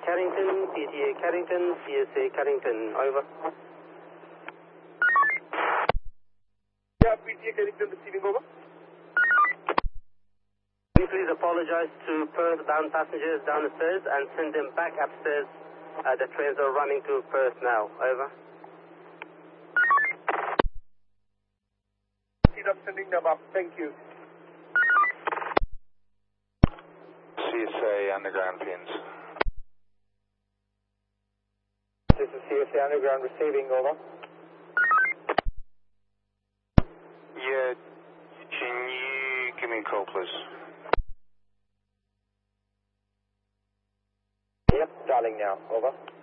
Carrington, PTA Carrington, CSA Carrington, over. Yeah, PTA Carrington receiving, over. Can you please apologize to Perth bound passengers down the stairs and send them back upstairs? The trains are running to Perth now, over. I'm sending them up, thank you. CSA Underground pins. This is CSA Underground receiving, over. Yeah, can you give me a call, please? Yep, dialing now, over.